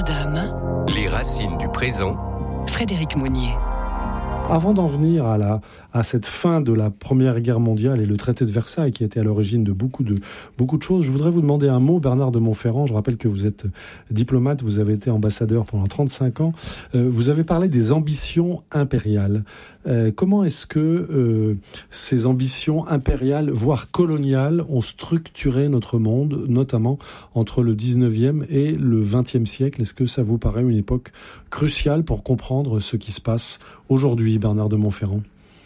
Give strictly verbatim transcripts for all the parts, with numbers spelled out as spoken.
d'âme. Les racines du présent. Frédéric Mounier. Avant d'en venir à, la, à cette fin de la Première Guerre mondiale et le traité de Versailles qui était à l'origine de beaucoup de, beaucoup de choses, je voudrais vous demander un mot, Bernard de Montferrand. Je rappelle que vous êtes diplomate, vous avez été ambassadeur pendant trente-cinq ans. Euh, vous avez parlé des ambitions impériales. Euh, comment est-ce que euh, ces ambitions impériales, voire coloniales, ont structuré notre monde, notamment entre le dix-neuvième et le vingtième siècle? Est-ce que ça vous paraît une époque cruciale pour comprendre ce qui se passe aujourd'hui, Bernard de Montferrand?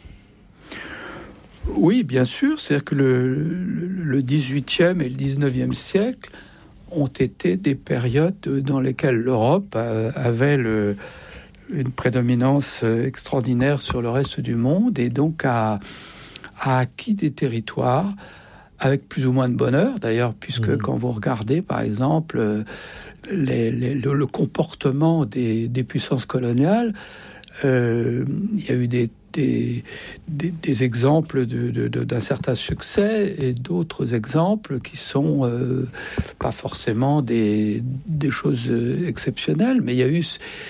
Oui, bien sûr. C'est-à-dire que le, le dix-huitième et le dix-neuvième siècle ont été des périodes dans lesquelles l'Europe avait le, une prédominance extraordinaire sur le reste du monde et donc a, a acquis des territoires avec plus ou moins de bonheur, d'ailleurs, puisque mmh. quand vous regardez, par exemple, les, les, le, le comportement des, des puissances coloniales, euh, il y a eu des, des, des, des exemples de, de, de, d'un certain succès et d'autres exemples qui sont euh, pas forcément des, des choses exceptionnelles, mais il y a eu...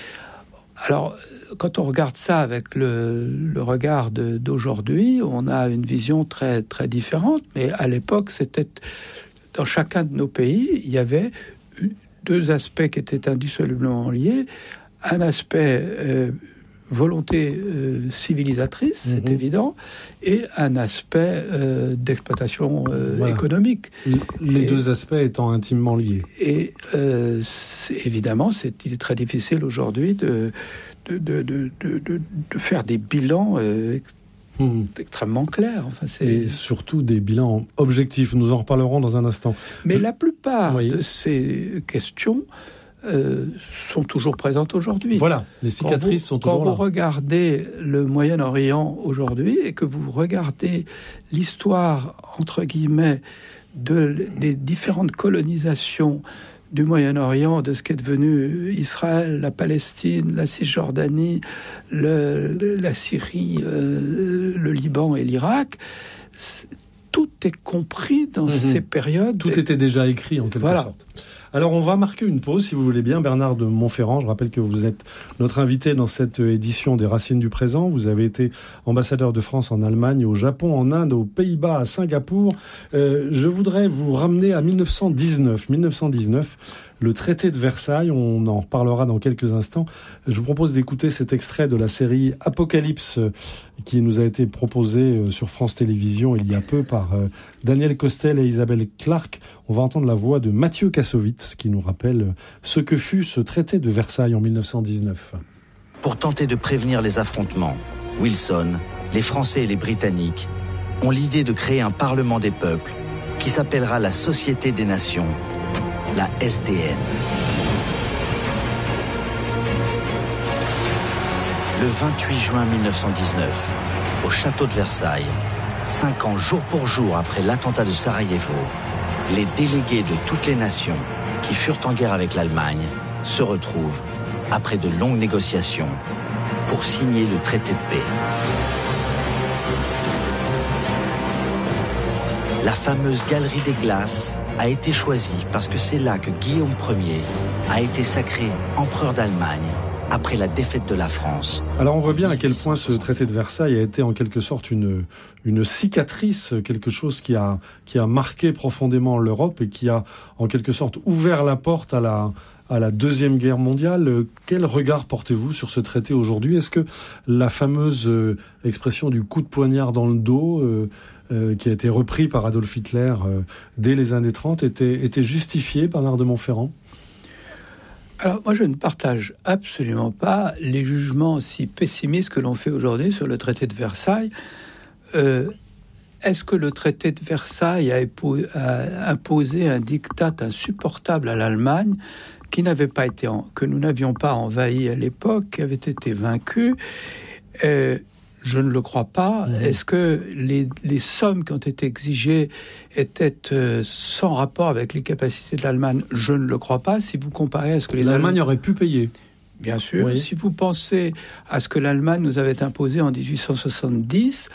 Alors, quand on regarde ça avec le, le regard de, d'aujourd'hui, on a une vision très, très différente. Mais à l'époque, c'était dans chacun de nos pays, il y avait deux aspects qui étaient indissolublement liés. Un aspect euh, volonté euh, civilisatrice, mmh. c'est évident, et un aspect euh, d'exploitation euh, voilà. économique. Les et, deux aspects étant intimement liés. Et euh, c'est, évidemment, c'est, il est très difficile aujourd'hui de, de, de, de, de, de faire des bilans euh, mmh. extrêmement clairs. Enfin, c'est... Et surtout des bilans objectifs. Nous en reparlerons dans un instant. Mais Je... la plupart oui. de ces questions Euh, sont toujours présentes aujourd'hui. Voilà, les cicatrices vous, sont toujours là. Quand vous regardez le Moyen-Orient aujourd'hui et que vous regardez l'histoire, entre guillemets, de, des différentes colonisations du Moyen-Orient, de ce qui est devenu Israël, la Palestine, la Cisjordanie, le, la Syrie, euh, le Liban et l'Irak, tout est compris dans mmh. ces périodes. Tout était déjà écrit, en quelque voilà. sorte. Alors, on va marquer une pause, si vous voulez bien. Bernard de Montferrand, je rappelle que vous êtes notre invité dans cette édition des Racines du présent. Vous avez été ambassadeur de France en Allemagne, au Japon, en Inde, aux Pays-Bas, à Singapour. Euh, je voudrais vous ramener à dix-neuf cent dix-neuf. dix-neuf cent dix-neuf, le traité de Versailles. On en reparlera dans quelques instants. Je vous propose d'écouter cet extrait de la série Apocalypse qui nous a été proposé sur France Télévisions il y a peu par Daniel Costel et Isabelle Clark. On va entendre la voix de Mathieu Kassovitz qui nous rappelle ce que fut ce traité de Versailles en dix-neuf cent dix-neuf. Pour tenter de prévenir les affrontements, Wilson, les Français et les Britanniques ont l'idée de créer un Parlement des peuples qui s'appellera la Société des Nations, la S D N. Le vingt-huit juin dix-neuf cent dix-neuf, au château de Versailles, cinq ans jour pour jour après l'attentat de Sarajevo, les délégués de toutes les nations qui furent en guerre avec l'Allemagne se retrouvent, après de longues négociations, pour signer le traité de paix. La fameuse Galerie des Glaces a été choisie parce que c'est là que Guillaume Ier a été sacré empereur d'Allemagne après la défaite de la France. Alors on voit bien à quel point ce traité de Versailles a été en quelque sorte une, une cicatrice, quelque chose qui a, qui a marqué profondément l'Europe et qui a en quelque sorte ouvert la porte à la, à la Deuxième Guerre mondiale. Quel regard portez-vous sur ce traité aujourd'hui? Est-ce que la fameuse euh, expression du coup de poignard dans le dos euh, euh, qui a été repris par Adolf Hitler euh, dès les années trente était, était justifiée, Bernard de Montferrand? Alors, moi, je ne partage absolument pas les jugements aussi pessimistes que l'on fait aujourd'hui sur le traité de Versailles. Euh, est-ce que le traité de Versailles a, épo- a imposé un diktat insupportable à l'Allemagne qui n'avait pas été en, que nous n'avions pas envahi à l'époque, qui avait été vaincu? euh, Je ne le crois pas. Mmh. Est-ce que les, les sommes qui ont été exigées étaient euh, sans rapport avec les capacités de l'Allemagne? Je ne le crois pas. Si vous comparez à ce que les l'Allemagne Allemands... aurait pu payer. Bien sûr. Oui. Si vous pensez à ce que l'Allemagne nous avait imposé en dix-huit cent soixante-dix,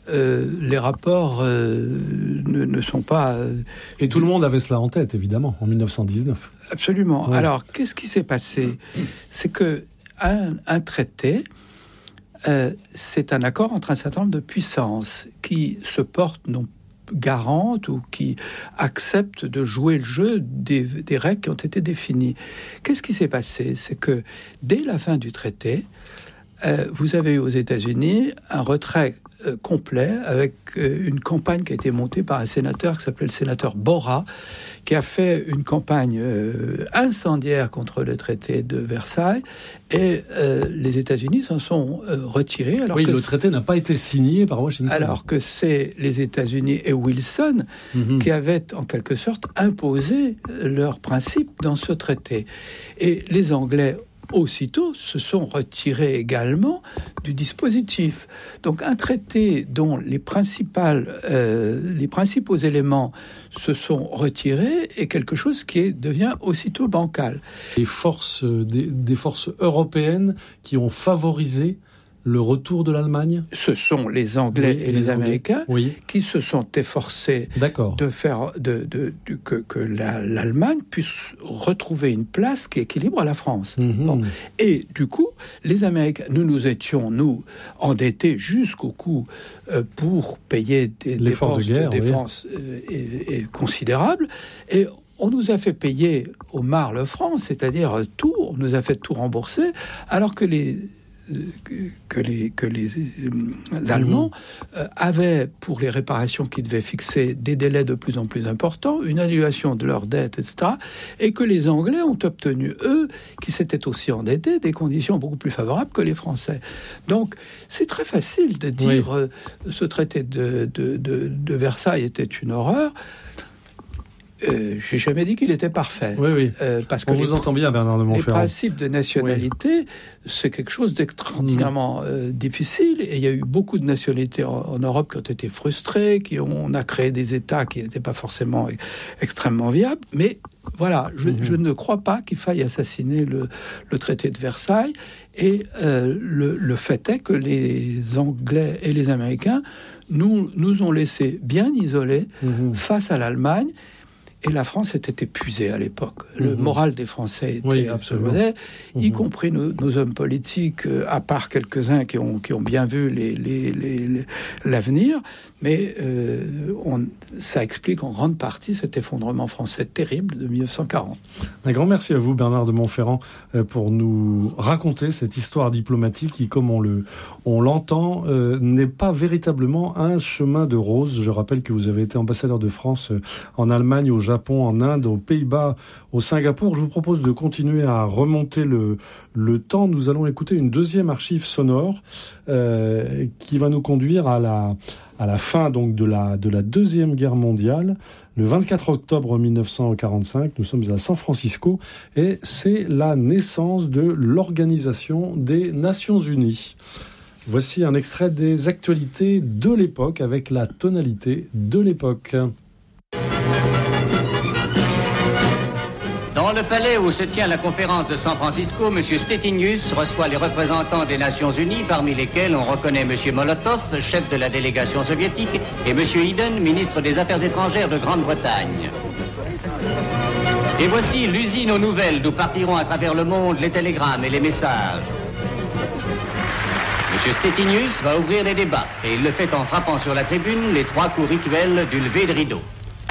euh, les rapports euh, ne, ne sont pas... Euh, Et tout le monde avait cela en tête, évidemment, en dix-neuf cent dix-neuf. Absolument. Ouais. Alors, qu'est-ce qui s'est passé ? C'est que un, un traité, euh, c'est un accord entre un certain nombre de puissances qui se portent non garantes ou qui acceptent de jouer le jeu des, des règles qui ont été définies. Qu'est-ce qui s'est passé ? C'est que dès la fin du traité, euh, vous avez eu aux États-Unis un retrait euh, complet avec euh, une campagne qui a été montée par un sénateur qui s'appelait le sénateur Borah, qui a fait une campagne euh, incendiaire contre le traité de Versailles, et euh, les États-Unis s'en sont euh, retirés. Alors oui, que le traité n'a pas été signé par Washington. Alors que c'est les États-Unis et Wilson mm-hmm. qui avaient en quelque sorte imposé leurs principes dans ce traité. Et les Anglais, aussitôt, se sont retirés également du dispositif. Donc un traité dont les, principales, euh, les principaux éléments se sont retirés est quelque chose qui est, devient aussitôt bancal. Les forces, des, des forces européennes qui ont favorisé le retour de l'Allemagne ? Ce sont les Anglais oui, et les, les Américains oui. qui se sont efforcés D'accord. de faire de, de, de, que, que la, l'Allemagne puisse retrouver une place qui équilibre la France. Mm-hmm. Bon. Et du coup, les Américains, nous nous étions, nous, endettés jusqu'au cou euh, pour payer des l'effort dépenses de, guerre, de défense oui. euh, et, et considérables. Et on nous a fait payer au marle franc, c'est-à-dire tout, on nous a fait tout rembourser, alors que les que les, que les euh, Allemands euh, avaient, pour les réparations qu'ils devaient fixer, des délais de plus en plus importants, une annulation de leurs dettes, et cetera, et que les Anglais ont obtenu, eux, qui s'étaient aussi endettés, des conditions beaucoup plus favorables que les Français. Donc, c'est très facile de dire oui. euh, ce traité de, de, de, de Versailles était une horreur. Euh, j'ai jamais dit qu'il était parfait. Oui, oui. Euh, parce que on les, vous entend bien, Bernard de Montferrand. Les principes de nationalité, oui. c'est quelque chose d'extraordinairement mmh. euh, difficile. Et il y a eu beaucoup de nationalités en, en Europe qui ont été frustrées, qui ont, on a créé des États qui n'étaient pas forcément e- extrêmement viables. Mais voilà, je, mmh. je ne crois pas qu'il faille assassiner le, le traité de Versailles. Et euh, le, le fait est que les Anglais et les Américains nous, nous ont laissés bien isolés mmh. face à l'Allemagne. Et la France était épuisée à l'époque. Le mmh. moral des Français était oui, absolument, mmh. y compris nos, nos hommes politiques, euh, à part quelques-uns qui ont, qui ont bien vu les, les, les, les, l'avenir. Mais euh, on, ça explique en grande partie cet effondrement français terrible de dix-neuf cent quarante. Un grand merci à vous, Bernard de Montferrand, pour nous raconter cette histoire diplomatique qui, comme on, le, on l'entend, euh, n'est pas véritablement un chemin de rose. Je rappelle que vous avez été ambassadeur de France en Allemagne, au Japon, en Inde, aux Pays-Bas, au Singapour. Je vous propose de continuer à remonter le, le temps. Nous allons écouter une deuxième archive sonore euh, qui va nous conduire à la... à la fin donc de la, de la Deuxième Guerre mondiale, le vingt-quatre octobre dix-neuf cent quarante-cinq, nous sommes à San Francisco, et c'est la naissance de l'Organisation des Nations Unies. Voici un extrait des actualités de l'époque, avec la tonalité de l'époque. Dans le palais où se tient la conférence de San Francisco, M. Stettinius reçoit les représentants des Nations Unies, parmi lesquels on reconnaît M. Molotov, chef de la délégation soviétique, et M. Eden, ministre des Affaires étrangères de Grande-Bretagne. Et voici l'usine aux nouvelles d'où partiront à travers le monde les télégrammes et les messages. M. Stettinius va ouvrir les débats, et il le fait en frappant sur la tribune les trois coups rituels du lever de rideau.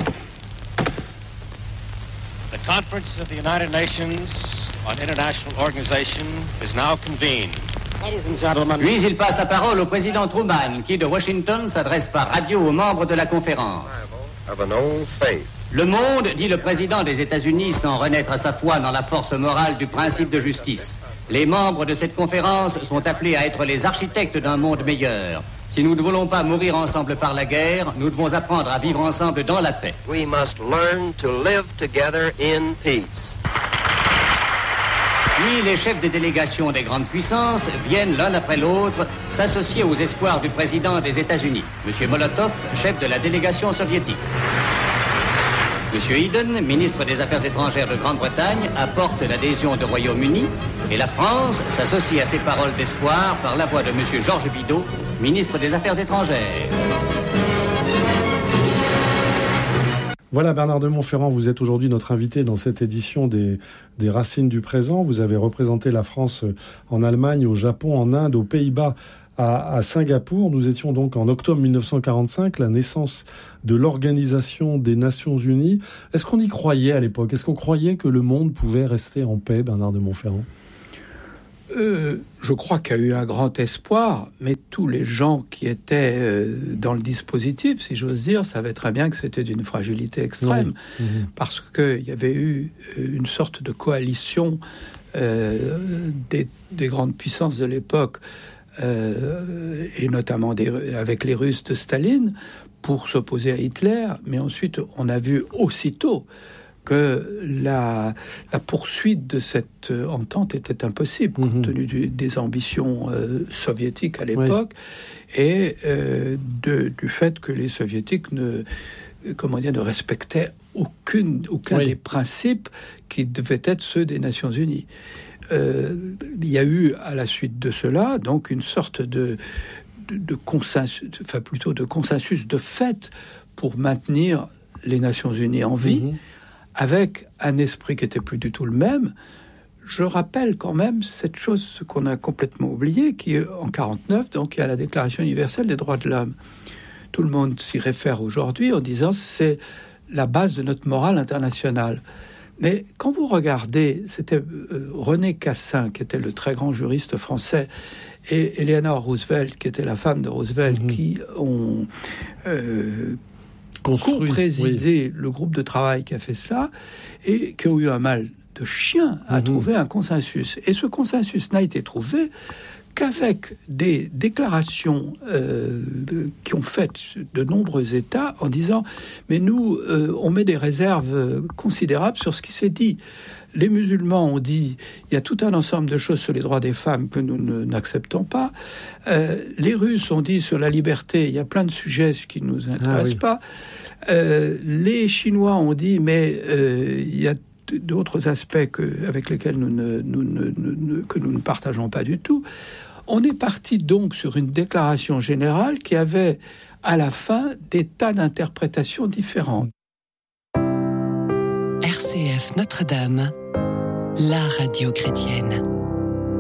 The Conference of the United Nations on International Organization is now convened. Ladies and gentlemen. Puis il passe la parole au président Truman, qui de Washington s'adresse par radio aux membres de la conférence. Of an old faith. Le monde, dit le président des États-Unis sans renaître à sa foi dans la force morale du principe de justice. Les membres de cette conférence sont appelés à être les architectes d'un monde meilleur. Si nous ne voulons pas mourir ensemble par la guerre, nous devons apprendre à vivre ensemble dans la paix. We must learn to live together in peace. Puis les chefs des délégations des grandes puissances viennent l'un après l'autre s'associer aux espoirs du président des États-Unis, M. Molotov, chef de la délégation soviétique. M. Eden, ministre des Affaires étrangères de Grande-Bretagne, apporte l'adhésion du Royaume-Uni et la France s'associe à ces paroles d'espoir par la voix de M. Georges Bidault, ministre des Affaires étrangères. Voilà, Bernard de Montferrand, vous êtes aujourd'hui notre invité dans cette édition des, des Racines du présent. Vous avez représenté la France en Allemagne, au Japon, en Inde, aux Pays-Bas, à, à Singapour. Nous étions donc en octobre dix-neuf cent quarante-cinq, la naissance de l'Organisation des Nations Unies. Est-ce qu'on y croyait à l'époque ? Est-ce qu'on croyait que le monde pouvait rester en paix, Bernard de Montferrand ? Euh, je crois qu'il y a eu un grand espoir, mais tous les gens qui étaient euh, dans le dispositif, si j'ose dire, savaient très bien que c'était d'une fragilité extrême, oui. mmh. parce qu'il y avait eu une sorte de coalition euh, des, des grandes puissances de l'époque, euh, et notamment des, avec les Russes de Staline, pour s'opposer à Hitler, mais ensuite on a vu aussitôt que la, la poursuite de cette entente était impossible, compte mmh. tenu du, des ambitions euh, soviétiques à l'époque, oui. et euh, de, du fait que les soviétiques ne, comment dire, ne respectaient aucune, aucun oui. des principes qui devaient être ceux des Nations Unies. Euh, il y a eu, à la suite de cela, donc une sorte de, de, de consensus, enfin plutôt de consensus de fait pour maintenir les Nations Unies en vie, mmh. avec un esprit qui était plus du tout le même. Je rappelle quand même cette chose qu'on a complètement oubliée, qui est en quarante-neuf, donc il y a la Déclaration universelle des droits de l'homme. Tout le monde s'y réfère aujourd'hui en disant c'est la base de notre morale internationale. Mais quand vous regardez, c'était euh, René Cassin, qui était le très grand juriste français, et Eleanor Roosevelt, qui était la femme de Roosevelt, mmh. qui ont euh, co-présidé oui. le groupe de travail qui a fait ça, et qui ont eu un mal de chien à mmh. trouver un consensus. Et ce consensus n'a été trouvé qu'avec des déclarations euh, qui ont fait de nombreux États en disant « mais nous, euh, on met des réserves considérables sur ce qui s'est dit ». Les musulmans ont dit il y a tout un ensemble de choses sur les droits des femmes que nous ne, n'acceptons pas. Euh, les Russes ont dit sur la liberté il y a plein de sujets qui ne nous intéressent ah, oui. pas. Euh, les Chinois ont dit mais euh, il y a d'autres aspects que, avec lesquels nous ne, nous ne, ne, que nous ne partageons pas du tout. On est parti donc sur une déclaration générale qui avait à la fin des tas d'interprétations différentes. R C F Notre-Dame, la radio chrétienne.